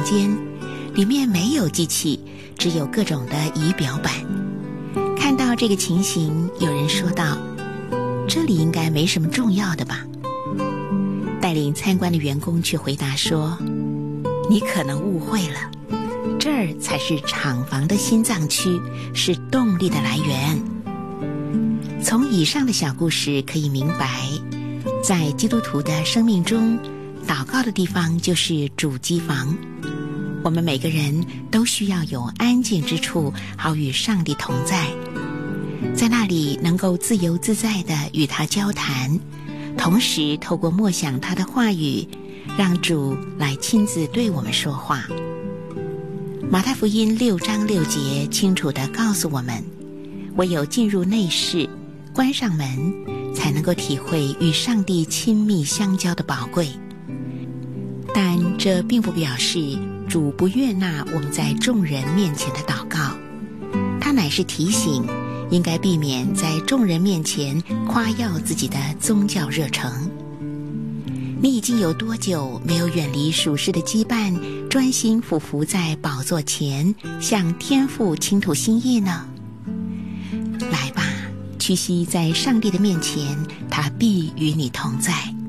房间，里面没有机器，只有各种的仪表板。看到这个情形，有人说道：这里应该没什么重要的吧？带领参观的员工却回答说：你可能误会了，这儿才是厂房的心脏区，是动力的来源。从以上的小故事可以明白，在基督徒的生命中，祷告的地方就是主机房。我们每个人都需要有安静之处，好与上帝同在，在那里能够自由自在地与他交谈，同时透过默想他的话语，让主来亲自对我们说话。马太福音6章6节清楚地告诉我们，唯有进入内室，关上门，才能够体会与上帝亲密相交的宝贵。但这并不表示主不悦纳我们在众人面前的祷告，他乃是提醒应该避免在众人面前夸耀自己的宗教热诚。你已经有多久没有远离属世的羁绊，专心俯伏在宝座前，向天父倾吐心意呢？来吧，屈膝在上帝的面前，他必与你同在。